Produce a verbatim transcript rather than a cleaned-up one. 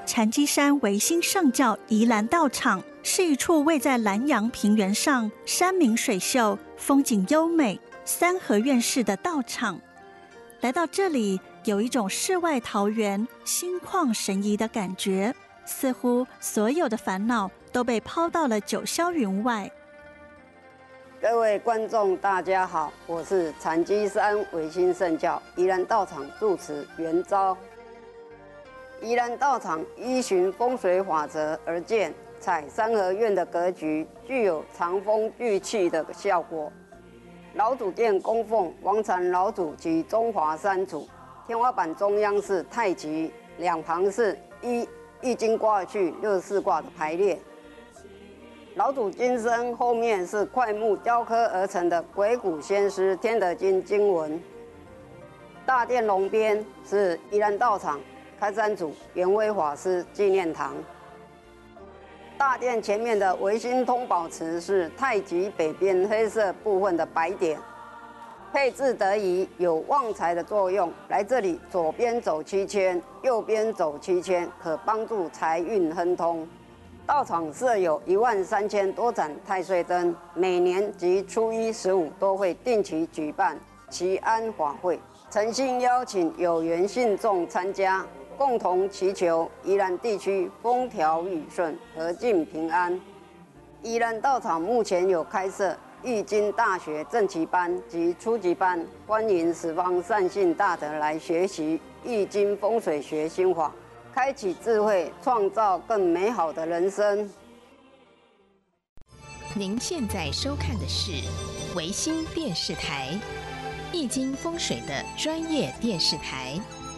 禅机山维新圣教宜兰道场是一处位在南洋平原上，山明水秀，风景优美，三合院式的道场。来到这里，有一种世外桃源、心旷神怡的感觉，似乎所有的烦恼都被抛到了九霄云外。 各位观众，大家好，我是禅机山维新圣教宜兰道场住持袁昭。宜兰道场依循风水法则而建，采三合院的格局，具有藏风聚气的效果。老主殿供奉王禅老祖及中华三祖，天花板中央是太极，两旁是依易经卦序六十四卦的排列。老祖金身后面是块木雕刻而成的鬼谷先师天德经经文。大殿龙边是宜兰道场开山祖圆威法师纪念堂。大殿前面的维新通宝池是太极北边黑色部分的白点，配置得宜，有旺财的作用。来这里左边走七圈，右边走七圈，可帮助财运亨通。道场设有一万三千多盏太岁灯，每年及初一、十五都会定期举办祈安法会，诚心邀请有缘信众参加，共同祈求宜兰地区风调雨顺、和敬平安。宜兰道场目前有开设易经大学正期班及初级班，欢迎十方善信大德来学习易经风水学心法，开启智慧，创造更美好的人生。 您现在收看的是维新电视台，易经风水的专业电视台。